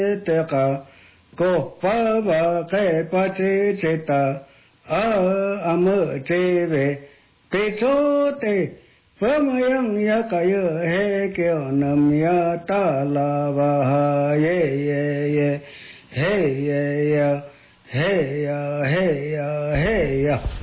te ka ko pa ba ke pa che che ta am che ve pe cho te pa ma yang ya ka ye he ke nam ya ta la ba ha ye ye ye hey ya hey ya hey ya hey ya